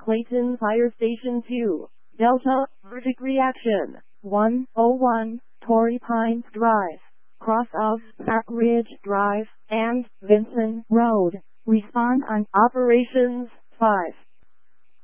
Clayton Fire Station 2, Delta, Verdict Reaction, 101, Torrey Pines Drive, cross of Park Ridge Drive, and Vinson Road. Respond on Operations 5.